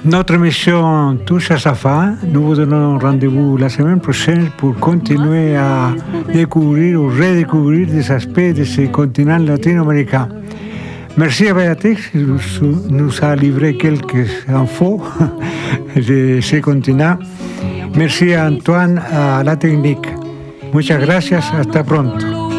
Notre mission touche à sa fin. Nous vous donnons rendez-vous la semaine prochaine pour continuer à découvrir ou redécouvrir des aspects de ce continent latino-américain. Merci à Béatrix qui nous a livré quelques infos de ce continent. Merci a Antoine à la technique. Muchas gracias. Hasta pronto.